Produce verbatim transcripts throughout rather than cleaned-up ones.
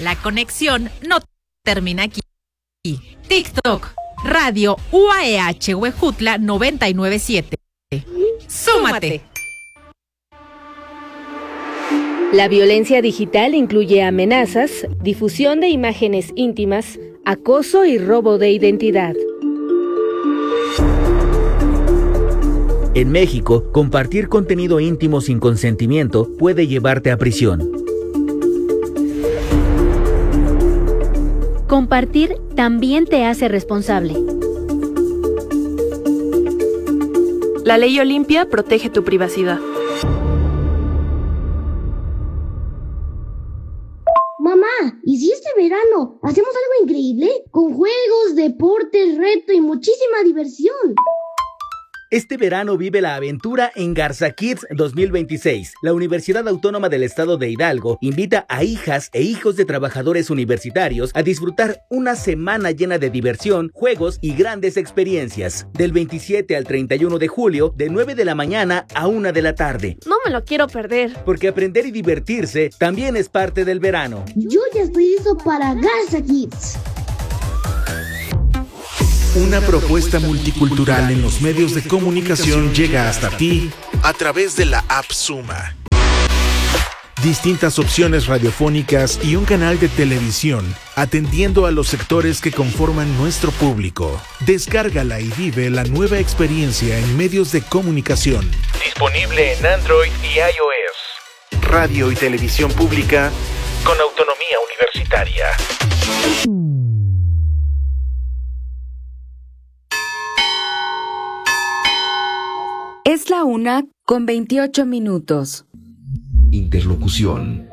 La conexión no termina aquí. TikTok, Radio U A E H Huejutla noventa y nueve punto siete. ¡Súmate! La violencia digital incluye amenazas, difusión de imágenes íntimas, acoso y robo de identidad. En México, compartir contenido íntimo sin consentimiento puede llevarte a prisión. Compartir también te hace responsable. La ley Olimpia protege tu privacidad. Mamá, ¿y si este verano hacemos algo increíble? Con juegos, deportes, reto y muchísima diversión. Este verano vive la aventura en Garza Kids dos mil veintiséis. La Universidad Autónoma del Estado de Hidalgo invita a hijas e hijos de trabajadores universitarios a disfrutar una semana llena de diversión, juegos y grandes experiencias. Del veintisiete al treinta y uno de julio, de nueve de la mañana a una de la tarde. No me lo quiero perder. Porque aprender y divertirse también es parte del verano. Yo ya estoy listo para Garza Kids. Una propuesta multicultural en los medios de comunicación llega hasta ti a través de la app Suma. Distintas opciones radiofónicas y un canal de televisión atendiendo a los sectores que conforman nuestro público. Descárgala y vive la nueva experiencia en medios de comunicación. Disponible en Android y iOS. Radio y televisión pública con autonomía universitaria. Es la una con veintiocho minutos. Interlocución.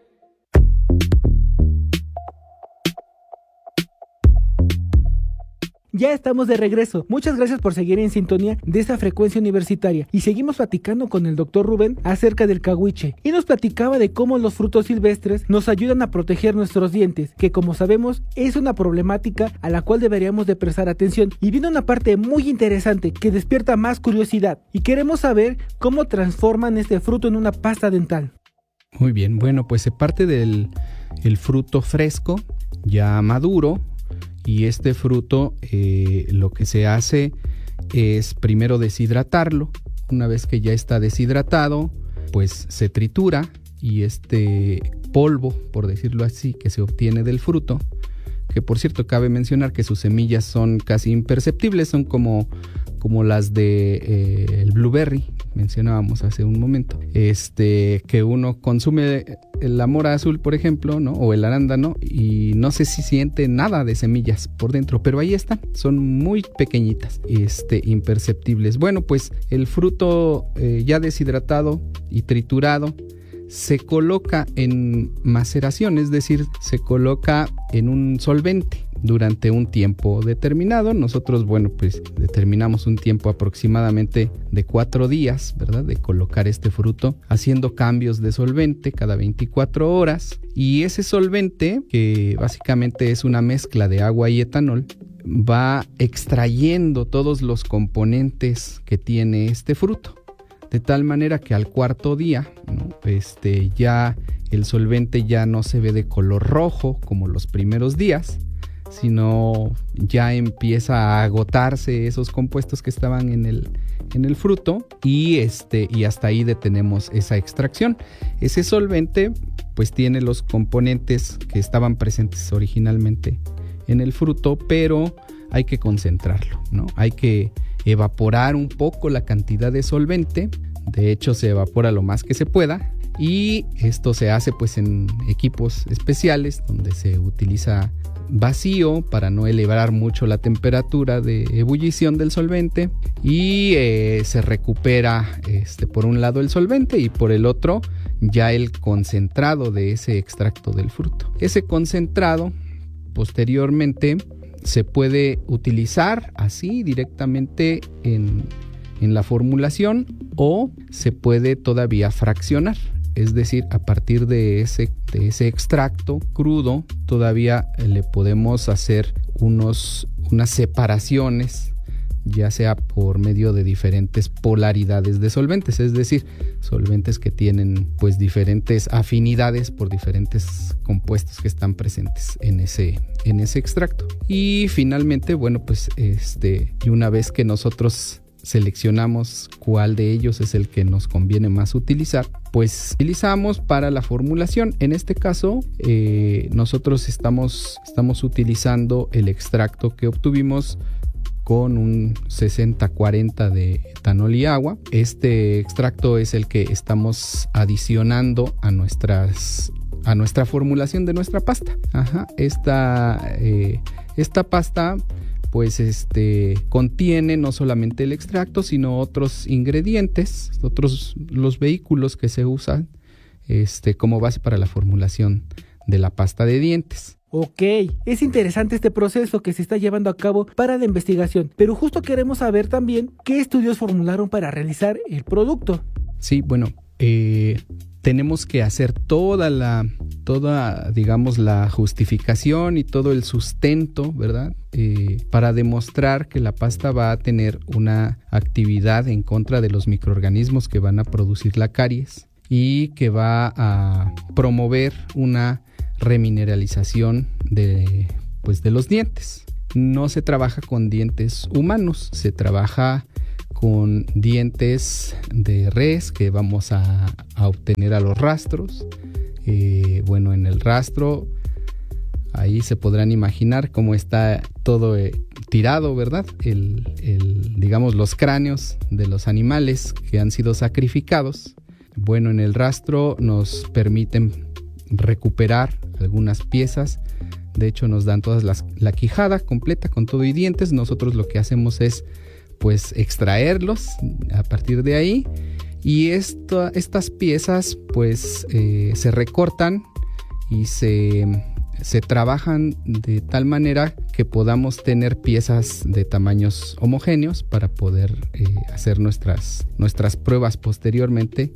Ya estamos de regreso. Muchas gracias por seguir en sintonía de esta frecuencia universitaria. Y seguimos platicando con el doctor Rubén acerca del cahuiche. Y nos platicaba de cómo los frutos silvestres nos ayudan a proteger nuestros dientes, que como sabemos es una problemática a la cual deberíamos de prestar atención. Y viene una parte muy interesante que despierta más curiosidad. Y queremos saber cómo transforman este fruto en una pasta dental. Muy bien, bueno, pues se parte del el fruto fresco, ya maduro. Y este fruto eh, lo que se hace es primero deshidratarlo. Una vez que ya está deshidratado, pues se tritura y este polvo, por decirlo así, que se obtiene del fruto, que por cierto cabe mencionar que sus semillas son casi imperceptibles, son como, como las de eh, el blueberry, mencionábamos hace un momento, este que uno consume la mora azul, por ejemplo, ¿no? O el arándano, y no sé si siente nada de semillas por dentro, pero ahí están, son muy pequeñitas, este, imperceptibles. Bueno, pues el fruto eh, ya deshidratado y triturado se coloca en maceración, es decir, se coloca en un solvente durante un tiempo determinado. Nosotros, bueno, pues determinamos un tiempo aproximadamente de cuatro días, ¿verdad? De colocar este fruto, haciendo cambios de solvente cada veinticuatro horas. Y ese solvente, que básicamente es una mezcla de agua y etanol, va extrayendo todos los componentes que tiene este fruto. De tal manera que al cuarto día, ¿no? este, ya el solvente ya no se ve de color rojo como los primeros días, sino ya empieza a agotarse esos compuestos que estaban en el, en el fruto y, este, y hasta ahí detenemos esa extracción. Ese solvente pues tiene los componentes que estaban presentes originalmente en el fruto, pero hay que concentrarlo, ¿no? Hay que evaporar un poco la cantidad de solvente. De hecho, se evapora lo más que se pueda y esto se hace pues en equipos especiales donde se utiliza vacío para no elevar mucho la temperatura de ebullición del solvente y eh, se recupera este, por un lado el solvente y por el otro ya el concentrado de ese extracto del fruto. Ese concentrado posteriormente se puede utilizar así directamente en, en la formulación o se puede todavía fraccionar. Es decir, a partir de ese, de ese extracto crudo todavía le podemos hacer unos, unas separaciones ya sea por medio de diferentes polaridades de solventes, es decir, solventes que tienen pues diferentes afinidades por diferentes compuestos que están presentes en ese, en ese extracto. Y finalmente, bueno, pues este, y una vez que nosotros seleccionamos cuál de ellos es el que nos conviene más utilizar, pues utilizamos para la formulación. En este caso, eh, nosotros estamos, estamos utilizando el extracto que obtuvimos con un sesenta cuarenta de etanol y agua. Este extracto es el que estamos adicionando a nuestras a nuestra formulación de nuestra pasta. Ajá. Esta, eh, esta pasta pues este contiene no solamente el extracto, sino otros ingredientes, otros los vehículos que se usan este, como base para la formulación de la pasta de dientes. Ok, es interesante este proceso que se está llevando a cabo para la investigación, pero justo queremos saber también qué estudios formularon para realizar el producto. Sí, bueno, eh, tenemos que hacer toda la, toda, digamos, la justificación y todo el sustento, ¿verdad? Eh, para demostrar que la pasta va a tener una actividad en contra de los microorganismos que van a producir la caries y que va a promover una remineralización de, pues, de los dientes. No se trabaja con dientes humanos, se trabaja con dientes de res que vamos a, a obtener a los rastros. Eh, bueno, en el rastro ahí se podrán imaginar cómo está todo eh, tirado, ¿verdad? El, el, digamos, los cráneos de los animales que han sido sacrificados. Bueno, en el rastro nos permiten recuperar algunas piezas. De hecho, nos dan todas las, la quijada completa con todo y dientes. Nosotros lo que hacemos es pues extraerlos a partir de ahí, y esto, estas piezas pues eh, se recortan y se, se trabajan de tal manera que podamos tener piezas de tamaños homogéneos para poder eh, hacer nuestras, nuestras pruebas posteriormente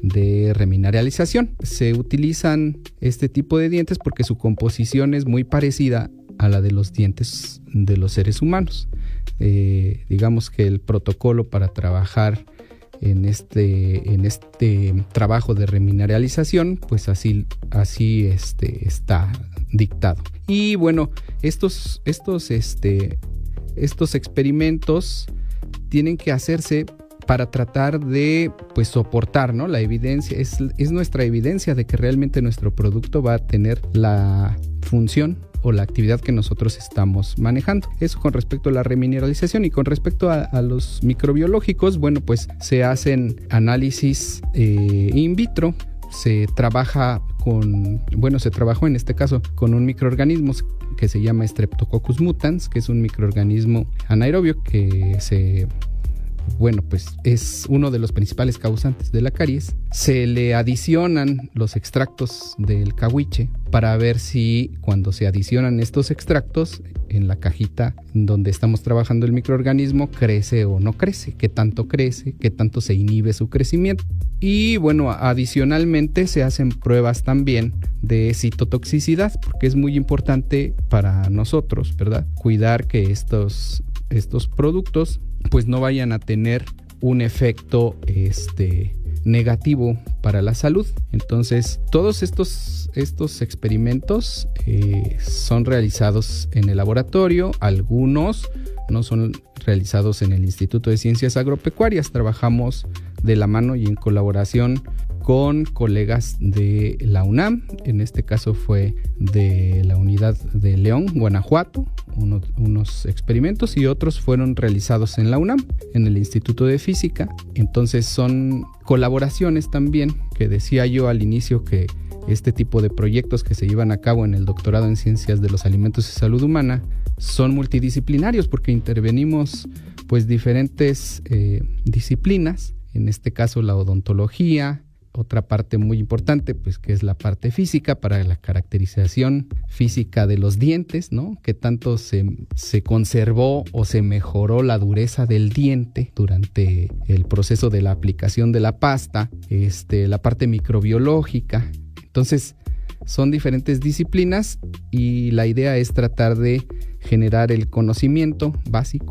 de remineralización. Se utilizan este tipo de dientes porque su composición es muy parecida a la de los dientes de los seres humanos. Eh, digamos que el protocolo para trabajar en este, en este trabajo de remineralización, pues así, así este, está dictado. Y bueno, estos, estos, este, estos experimentos tienen que hacerse para tratar de pues soportar, ¿no? La evidencia, es, es nuestra evidencia de que realmente nuestro producto va a tener la función o la actividad que nosotros estamos manejando. Eso con respecto a la remineralización. Y con respecto a, a los microbiológicos, bueno, pues se hacen análisis eh, in vitro. Se trabaja con, bueno, se trabajó en este caso con un microorganismo que se llama Streptococcus mutans, que es un microorganismo anaerobio que se... bueno, pues es uno de los principales causantes de la caries. Se le adicionan los extractos del cahuiche para ver si cuando se adicionan estos extractos en la cajita donde estamos trabajando el microorganismo crece o no crece, qué tanto crece, qué tanto se inhibe su crecimiento. Y bueno, adicionalmente se hacen pruebas también de citotoxicidad, porque es muy importante para nosotros, ¿verdad? Cuidar que estos, estos productos pues no vayan a tener un efecto este, negativo para la salud. Entonces, todos estos, estos experimentos eh, son realizados en el laboratorio. Algunos no son realizados en el Instituto de Ciencias Agropecuarias. Trabajamos de la mano y en colaboración con colegas de la UNAM. En este caso fue de la unidad de León, Guanajuato, uno, unos experimentos, y otros fueron realizados en la UNAM, en el Instituto de Física. Entonces son colaboraciones también, que decía yo al inicio que este tipo de proyectos que se llevan a cabo en el doctorado en Ciencias de los Alimentos y Salud Humana son multidisciplinarios, porque intervenimos pues diferentes eh, disciplinas, en este caso la odontología, otra parte muy importante, pues que es la parte física para la caracterización física de los dientes, ¿no? Que tanto se, se conservó o se mejoró la dureza del diente durante el proceso de la aplicación de la pasta, este, la parte microbiológica. Entonces, son diferentes disciplinas y la idea es tratar de generar el conocimiento básico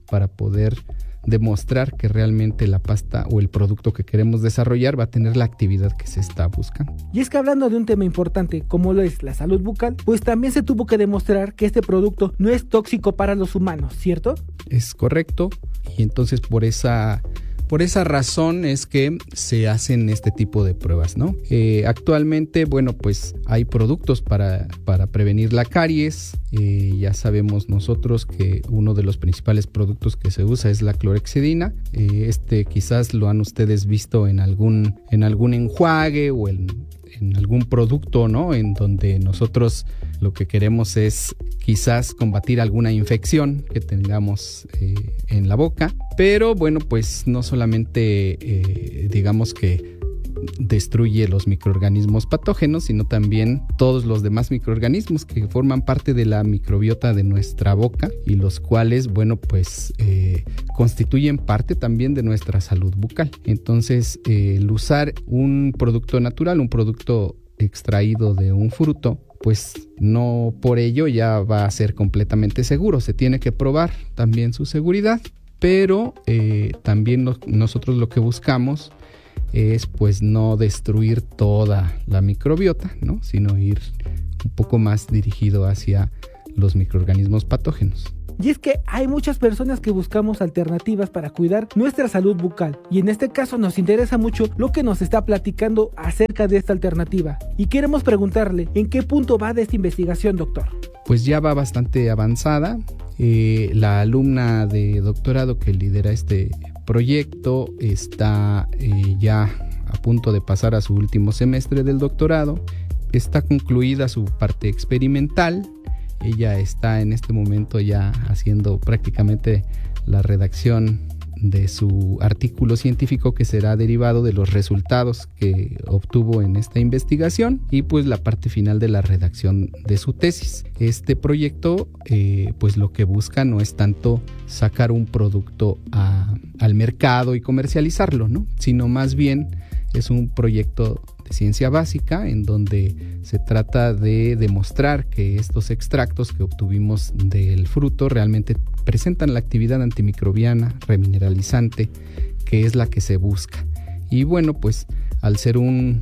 para poder demostrar que realmente la pasta o el producto que queremos desarrollar va a tener la actividad que se está buscando. Y es que hablando de un tema importante como lo es la salud bucal, pues también se tuvo que demostrar que este producto no es tóxico para los humanos, ¿cierto? Es correcto, y entonces por esa... Por esa razón es que se hacen este tipo de pruebas, ¿no? Eh, actualmente, bueno, pues hay productos para, para prevenir la caries. Eh, ya sabemos nosotros que uno de los principales productos que se usa es la clorhexidina. Eh, este quizás lo han ustedes visto en algún, en algún enjuague o en, en algún producto, ¿no? En donde nosotros lo que queremos es quizás combatir alguna infección que tengamos eh, en la boca. Pero bueno, pues no solamente eh, digamos que destruye los microorganismos patógenos, sino también todos los demás microorganismos que forman parte de la microbiota de nuestra boca y los cuales, bueno, pues eh, constituyen parte también de nuestra salud bucal. Entonces, eh, el usar un producto natural, un producto extraído de un fruto, pues no por ello ya va a ser completamente seguro. Se tiene que probar también su seguridad, pero eh, también lo, nosotros lo que buscamos es pues no destruir toda la microbiota, ¿no? Sino ir un poco más dirigido hacia los microorganismos patógenos. Y es que hay muchas personas que buscamos alternativas para cuidar nuestra salud bucal, y en este caso nos interesa mucho lo que nos está platicando acerca de esta alternativa, y queremos preguntarle en qué punto va de esta investigación, doctor. Pues ya va bastante avanzada. Eh, la alumna de doctorado que lidera este proyecto está eh, ya a punto de pasar a su último semestre del doctorado. Está concluida su parte experimental. Ella está en este momento ya haciendo prácticamente la redacción de su artículo científico que será derivado de los resultados que obtuvo en esta investigación y pues la parte final de la redacción de su tesis. Este proyecto eh, pues lo que busca no es tanto sacar un producto a, al mercado y comercializarlo, ¿no? Sino más bien es un proyecto de ciencia básica en donde se trata de demostrar que estos extractos que obtuvimos del fruto realmente presentan la actividad antimicrobiana remineralizante que es la que se busca. Y bueno, pues al ser un,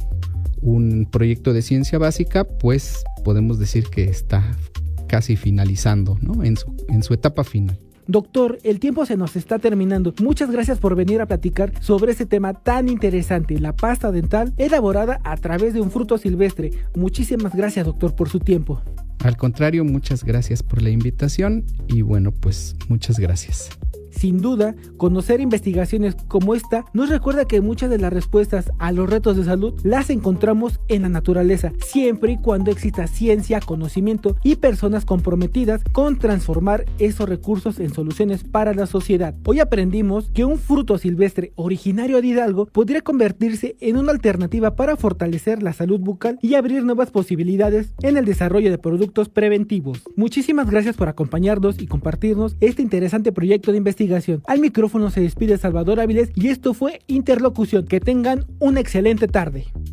un proyecto de ciencia básica, pues podemos decir que está casi finalizando, ¿no? En su, en su etapa final. Doctor, el tiempo se nos está terminando. Muchas gracias por venir a platicar sobre este tema tan interesante, la pasta dental elaborada a través de un fruto silvestre. Muchísimas gracias, doctor, por su tiempo. Al contrario, muchas gracias por la invitación y bueno, pues muchas gracias. Sin duda, conocer investigaciones como esta nos recuerda que muchas de las respuestas a los retos de salud las encontramos en la naturaleza, siempre y cuando exista ciencia, conocimiento y personas comprometidas con transformar esos recursos en soluciones para la sociedad. Hoy aprendimos que un fruto silvestre originario de Hidalgo podría convertirse en una alternativa para fortalecer la salud bucal y abrir nuevas posibilidades en el desarrollo de productos preventivos. Muchísimas gracias por acompañarnos y compartirnos este interesante proyecto de investigación. Al micrófono se despide Salvador Áviles y esto fue Interlocución. Que tengan una excelente tarde.